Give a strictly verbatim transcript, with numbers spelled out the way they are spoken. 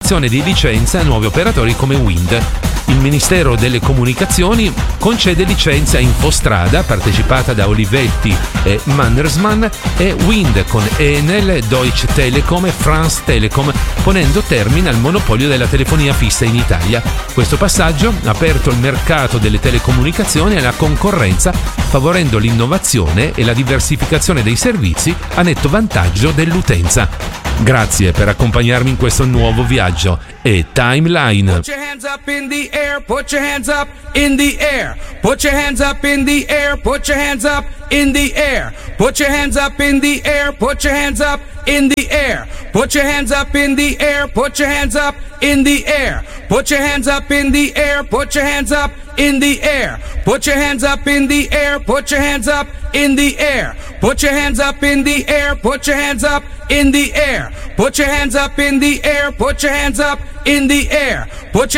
concessione di licenze a nuovi operatori come Wind. Il Ministero delle Comunicazioni concede licenze a Infostrada, partecipata da Olivetti e Mannesmann, e Wind con Enel, Deutsche Telekom e France Telecom, ponendo termine al monopolio della telefonia fissa in Italia. Questo passaggio ha aperto il mercato delle telecomunicazioni alla concorrenza, favorendo l'innovazione e la diversificazione dei servizi a netto vantaggio dell'utenza. Grazie per accompagnarmi in questo nuovo viaggio e Timeline. Put your hands up in the air, put your hands up in the air. Put your hands up in the air, put your hands up in the air. Put your hands up in the air, put your hands up in the air. Put your hands up in the air, put your hands up in the air. Put your hands up in the air, put your hands up in the air. Put your hands up in the air, put your hands up in the air. Put your hands up in the air, put your hands up in the air. Put your hands up in the air, put your hands up in the air. Put your